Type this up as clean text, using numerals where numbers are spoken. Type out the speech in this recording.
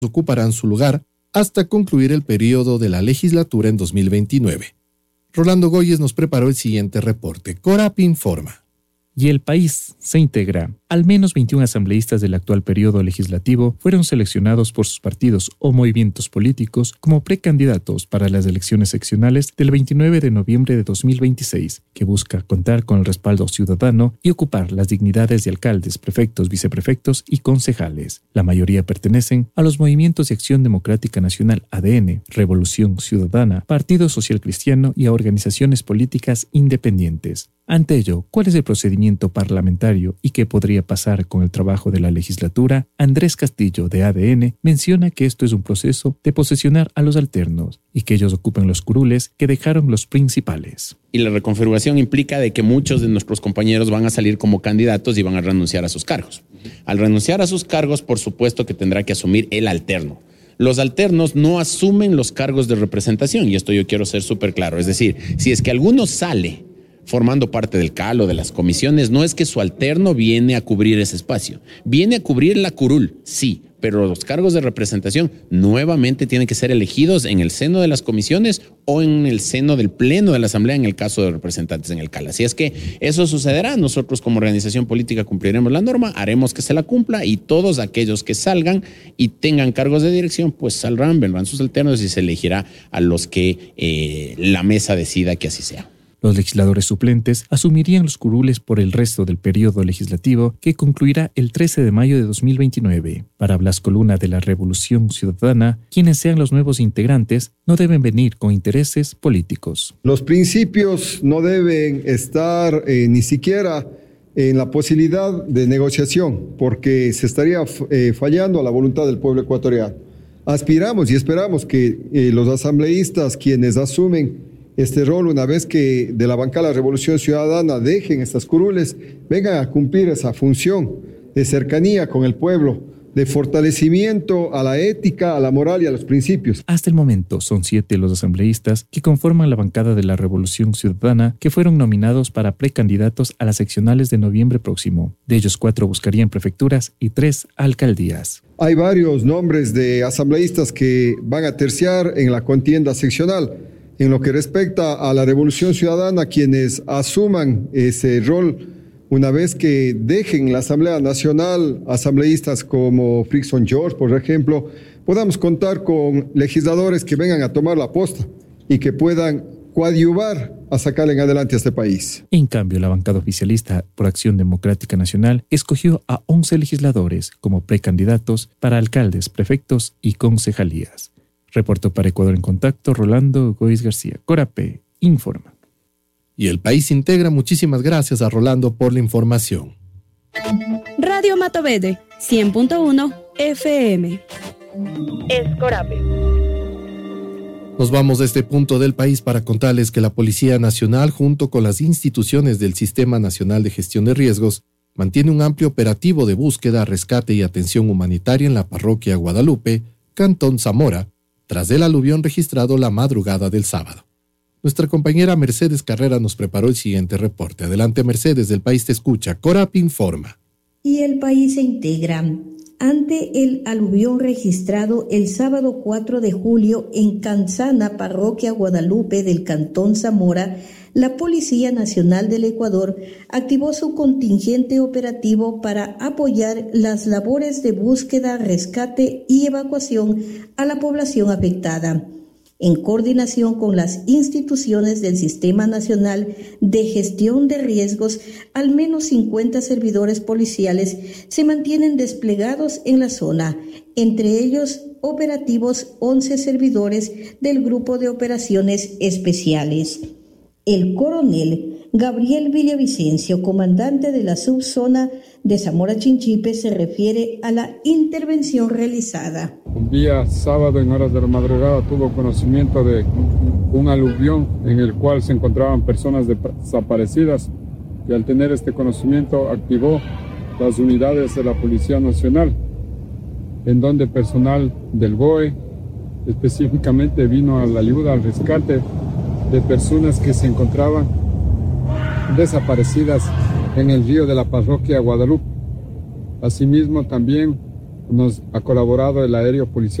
ocuparán su lugar hasta concluir el periodo de la legislatura en 2029. Rolando Goyes nos preparó el siguiente reporte. Corap informa. Y el país se integra. Al menos 21 asambleístas del actual periodo legislativo fueron seleccionados por sus partidos o movimientos políticos como precandidatos para las elecciones seccionales del 29 de noviembre de 2026, que busca contar con el respaldo ciudadano y ocupar las dignidades de alcaldes, prefectos, viceprefectos y concejales. La mayoría pertenecen a los movimientos de Acción Democrática Nacional ADN, Revolución Ciudadana, Partido Social Cristiano y a organizaciones políticas independientes. Ante ello, ¿cuál es el procedimiento parlamentario y qué podría pasar con el trabajo de la legislatura? Andrés Castillo, de ADN, menciona que esto es un proceso de posesionar a los alternos y que ellos ocupen los curules que dejaron los principales. Y la reconfiguración implica de que muchos de nuestros compañeros van a salir como candidatos y van a renunciar a sus cargos. Al renunciar a sus cargos, por supuesto que tendrá que asumir el alterno. Los alternos no asumen los cargos de representación, y esto yo quiero ser súper claro. Es decir, si es que alguno sale formando parte del CAL o de las comisiones, no es que su alterno viene a cubrir ese espacio. Viene a cubrir la curul, sí, pero los cargos de representación nuevamente tienen que ser elegidos en el seno de las comisiones o en el seno del pleno de la asamblea en el caso de representantes en el CAL. Así es que eso sucederá. Nosotros como organización política cumpliremos la norma, haremos que se la cumpla y todos aquellos que salgan y tengan cargos de dirección, pues saldrán, vendrán sus alternos y se elegirá a los que la mesa decida que así sea. Los legisladores suplentes asumirían los curules por el resto del periodo legislativo que concluirá el 13 de mayo de 2029. Para Blasco Luna de la Revolución Ciudadana, quienes sean los nuevos integrantes no deben venir con intereses políticos. Los principios no deben estar ni siquiera en la posibilidad de negociación, porque se estaría fallando a la voluntad del pueblo ecuatoriano. Aspiramos y esperamos que los asambleístas, quienes asumen este rol, una vez que de la bancada de la Revolución Ciudadana dejen estas curules, vengan a cumplir esa función de cercanía con el pueblo, de fortalecimiento a la ética, a la moral y a los principios. Hasta el momento son 7 los asambleístas que conforman la bancada de la Revolución Ciudadana que fueron nominados para precandidatos a las seccionales de noviembre próximo. De ellos 4 buscarían prefecturas y 3 alcaldías. Hay varios nombres de asambleístas que van a terciar en la contienda seccional. En lo que respecta a la Revolución Ciudadana, quienes asuman ese rol, una vez que dejen la Asamblea Nacional, asambleístas como Frickson George, por ejemplo, podamos contar con legisladores que vengan a tomar la posta y que puedan coadyuvar a sacar en adelante a este país. En cambio, la bancada oficialista por Acción Democrática Nacional escogió a 11 legisladores como precandidatos para alcaldes, prefectos y concejalías. Reportó para Ecuador en Contacto, Rolando Goyes García. Corapé informa. Y el país integra. Muchísimas gracias a Rolando por la información. Radio Matovede, 100.1 FM. Es Corapé. Nos vamos a este punto del país para contarles que la Policía Nacional, junto con las instituciones del Sistema Nacional de Gestión de Riesgos, mantiene un amplio operativo de búsqueda, rescate y atención humanitaria en la parroquia Guadalupe, Cantón Zamora, tras el aluvión registrado la madrugada del sábado. Nuestra compañera Mercedes Carrera nos preparó el siguiente reporte. Adelante, Mercedes, del País te escucha. Corap informa. Y el país se integra. Ante el aluvión registrado el sábado 4 de julio en Canzana, parroquia Guadalupe del Cantón Zamora, la Policía Nacional del Ecuador activó su contingente operativo para apoyar las labores de búsqueda, rescate y evacuación a la población afectada. En coordinación con las instituciones del Sistema Nacional de Gestión de Riesgos, al menos 50 servidores policiales se mantienen desplegados en la zona, entre ellos operativos 11 servidores del Grupo de Operaciones Especiales. El coronel Gabriel Villavicencio, comandante de la subzona de Zamora Chinchipe, se refiere a la intervención realizada. Un día sábado en horas de la madrugada tuvo conocimiento de un aluvión en el cual se encontraban personas desaparecidas y al tener este conocimiento activó las unidades de la Policía Nacional, en donde personal del BOE específicamente vino a la ayuda, al rescate de personas que se encontraban desaparecidas en el río de la parroquia Guadalupe. Asimismo, también nos ha colaborado el aéreo policial